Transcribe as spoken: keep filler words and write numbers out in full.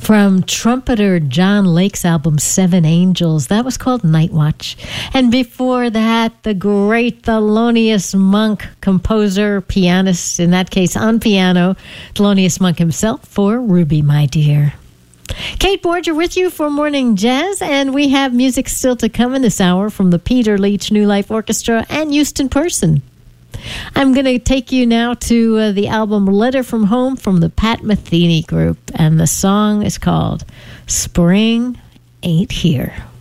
From trumpeter John Lake's album Seven Angels, that was called Night Watch. And before that, the great Thelonious Monk, composer, pianist, in that case on piano, Thelonious Monk himself for Ruby, My Dear. Kate Borger with you for Morning Jazz, and we have music still to come in this hour from the Peter Leach New Life Orchestra and Houston Person. I'm going to take you now to uh, the album Letter from Home from the Pat Metheny Group, and the song is called Spring Ain't Here.